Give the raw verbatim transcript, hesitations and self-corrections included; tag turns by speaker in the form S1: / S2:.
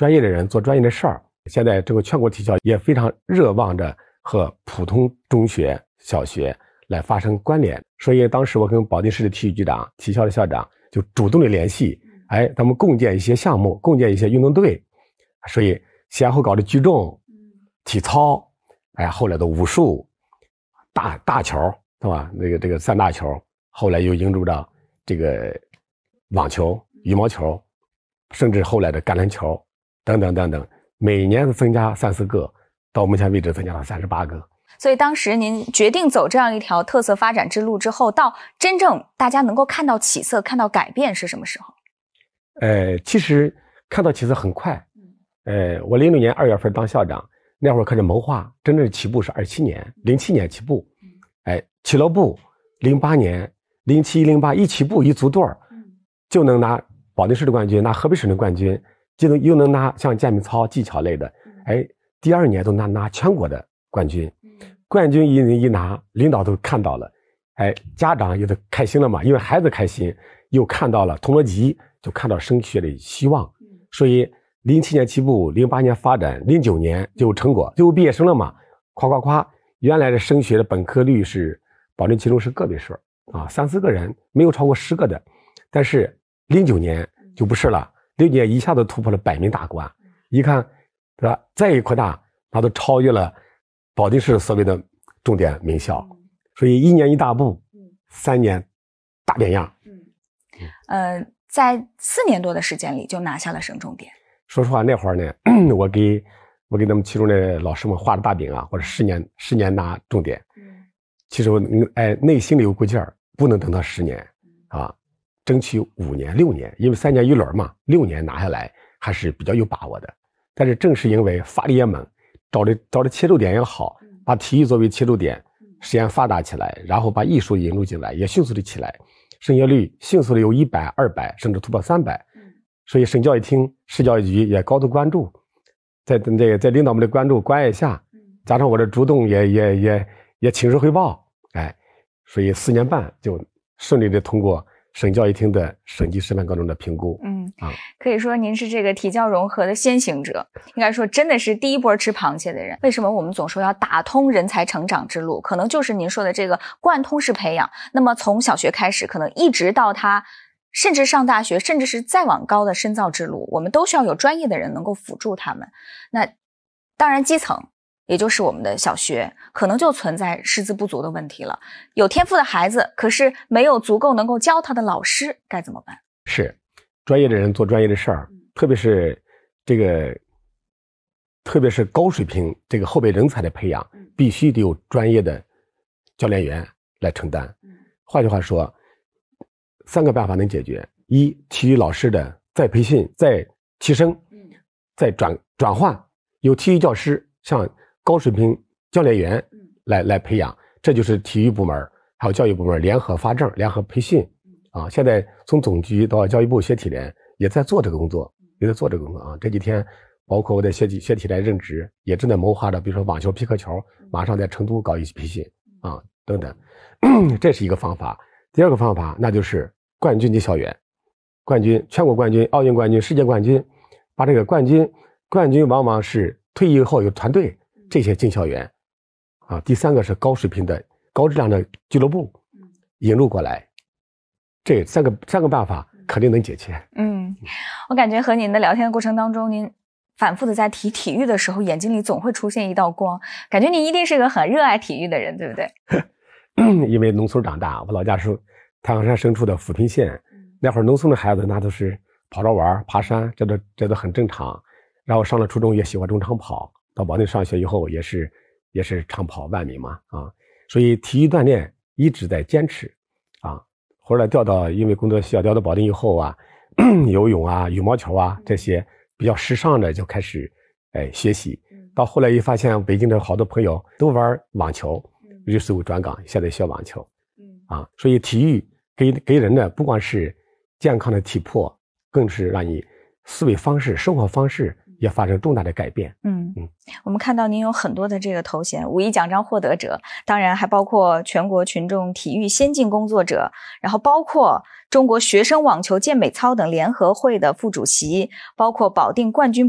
S1: 专业的人做专业的事儿。现在这个全国体校也非常热望着和普通中学、小学来发生关联，所以当时我跟保定市的体育局长、体校的校长就主动的联系，哎，咱们共建一些项目，共建一些运动队，所以先后搞的举重、体操，哎，后来的武术、大大球，对吧？那个这个三大球，后来又引入到这个网球、羽毛球，甚至后来的橄榄球等等等等，每年增加三四个，到目前为止增加了三十八个。
S2: 所以当时您决定走这样一条特色发展之路之后，到真正大家能够看到起色、看到改变是什么时候？
S1: 呃，其实看到起色很快。呃，我零六年二月份当校长，那会儿开始谋划，真正起步是二七年，零七年起步。哎，起了步，零八年、零七、零八一起步一组队儿，就能拿保定市的冠军，拿河北省的冠军，就能又能拿像健美操、技巧类的，哎，第二年都拿拿全国的冠军。冠军一一拿，领导都看到了，哎，家长也都开心了嘛，因为孩子开心，又看到了同乐级，就看到升学的希望，所以零七年起步，零八年发展，零九年就有成果，最后毕业生了嘛，夸夸夸，原来的升学的本科率是保定其中是个别数啊，三四个人，没有超过十个的，但是零九年就不是了，零九年一下子突破了百名大关，一看，对吧？再一扩大，它都超越了保定市所谓的重点名校，所以一年一大步，三年大变样。
S2: 呃，在四年多的时间里就拿下了省重点。
S1: 说实话，那会儿呢，我给我给他们其中的老师们画的大饼啊，或者十年十年拿重点。其实我哎内心里有股劲儿，不能等到十年啊，争取五年六年，因为三年一轮嘛，六年拿下来还是比较有把握的。但是正是因为发力也猛，找的找的切入点也好，把体育作为切入点，实验发达起来，然后把艺术引入进来，也迅速的起来，升学率迅速的有一百、二百，甚至突破三百。所以省教育厅、市教育局也高度关注，在这个在领导们的关注关爱下，加上我的主动也也也也请示汇报，哎，所以四年半就顺利的通过省教育厅的省级示范高中的评估。
S2: 嗯啊，可以说您是这个体教融合的先行者，应该说真的是第一波吃螃蟹的人。为什么我们总说要打通人才成长之路？可能就是您说的这个贯通式培养。那么从小学开始，可能一直到他甚至上大学，甚至是再往高的深造之路，我们都需要有专业的人能够辅助他们。那当然基层也就是我们的小学，可能就存在师资不足的问题了。有天赋的孩子，可是没有足够能够教他的老师，该怎么办？
S1: 是专业的人做专业的事儿，特别是这个特别是高水平这个后备人才的培养，必须得有专业的教练员来承担。换句话说，三个办法能解决：一，体育老师的再培训、再提升、再转转换，有体育教师向高水平教练员来来培养，这就是体育部门还有教育部门联合发证、联合培训啊。现在从总局到教育部学体联也在做这个工作，也在做这个工作啊。这几天包括我的学体学体联任职也正在谋划着，比如说网球、皮克球，马上在成都搞一些培训啊等等，这是一个方法。第二个方法，那就是冠军级校园，冠军、全国冠军、奥运冠军、世界冠军，把这个冠军，冠军往往是退役后有团队，这些进校园，啊，第三个是高水平的、高质量的俱乐部引入过来，这三个三个办法肯定能解决。
S2: 嗯，我感觉和您的聊天的过程当中，您反复的在提体育的时候，眼睛里总会出现一道光，感觉您一定是个很热爱体育的人，对不对？
S1: 因为农村长大，我老家是太行山深处的抚平县，那会儿农村的孩子那都是跑着玩、爬山，这都这都很正常。然后上了初中也喜欢中长跑，到保定上学以后也是也是长跑万米嘛啊，所以体育锻炼一直在坚持啊。后来调到因为工作需要调到保定以后啊，游泳啊、羽毛球啊这些比较时尚的就开始哎学习。到后来一发现北京的好多朋友都玩网球。于是我转岗，现在学网球，啊，所以体育给给人的不光是健康的体魄，更是让你思维方式、生活方式也发生重大的改变。
S2: 嗯嗯，我们看到您有很多的这个头衔，五一奖章获得者，当然还包括全国群众体育先进工作者，然后包括中国学生网球健美操等联合会的副主席，包括保定冠军